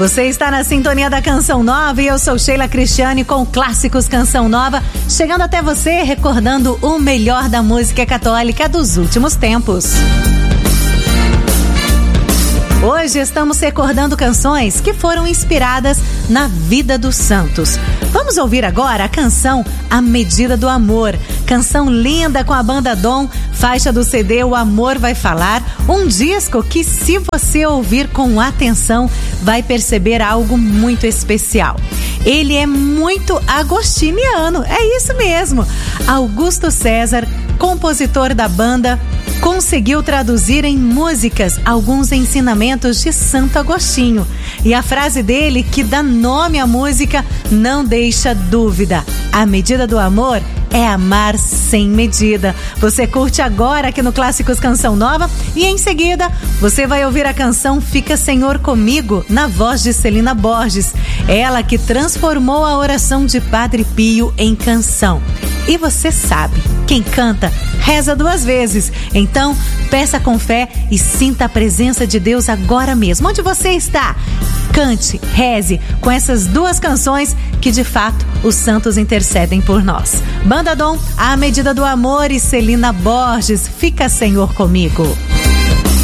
Você está na sintonia da Canção Nova e eu sou Sheila Cristiane com Clássicos Canção Nova, chegando até você recordando o melhor da música católica dos últimos tempos. Hoje estamos recordando canções que foram inspiradas na vida dos santos. Vamos ouvir agora a canção A Medida do Amor, canção linda com a banda Dom, faixa do CD O Amor Vai Falar, um disco que, se você ouvir com atenção, vai perceber algo muito especial. Ele é muito agostiniano, é isso mesmo. Augusto César, compositor da banda, conseguiu traduzir em músicas alguns ensinamentos de Santo Agostinho. E a frase dele, que dá nome à música, não deixa dúvida. A medida do amor é amar sem medida. Você curte agora aqui no Clássicos Canção Nova e em seguida você vai ouvir a canção Fica Senhor Comigo, na voz de Celina Borges. Ela que transformou a oração de Padre Pio em canção. E você sabe, quem canta, reza 2 vezes. Então, peça com fé e sinta a presença de Deus agora mesmo. Onde você está? Cante, reze com essas 2 canções que, de fato, os santos intercedem por nós. Banda Dom, A Medida do Amor e Celina Borges, Fica Senhor Comigo.